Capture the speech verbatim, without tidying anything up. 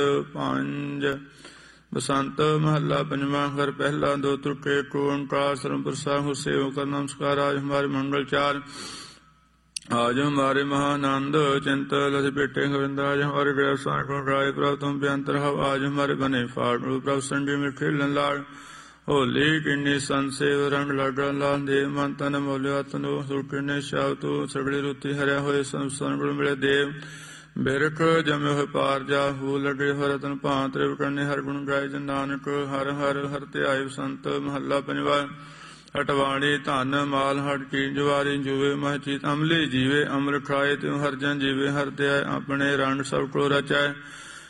ਪੰਜ। ਬਸੰਤ ਮਹੱਲਾ ਪੰਜਵਾਂ। ਘਰ ਪਹਿਲਾ। ਦੋ ਤੁਕੇ ਇੱਕ ਓਂਕਾਰ ਸਰਮ ਪ੍ਰਸਾਦ ਹੁਸੇ ਓਂਕਾਰ ਨਮਸਕਾਰ। ਆਜ ਹਮਾਰੇ ਮੰਗਲ ਚਾਰ। आज हमारे महानंद चिंत लस बेटे गोविंद। आज हमारे व्यवसाय को राय प्रभु तुम बेअंतर हव। आज हमारे बने फाड़ प्रभु संजी में खेलन लाड़। होली किन्नी संसेव रंग लड़ लाल देव मन तन मोलिया तनु सुकिने शाव तू सगड़ी रुति हरिया होए संसन गुण मिले देव। बिरख जमे हो पार जा हू लगे हो रतन भांत रेव करने हर गुण गाय जन नानक। हर हर हर त्याय संत। महला पंजवा। हटवाणी धन माल हट की जवारी जुवे महचीत अमली जीवे। अमर खाए त्यों हर जन जीवे। हर त्याय अपने रंग सब को रचाए।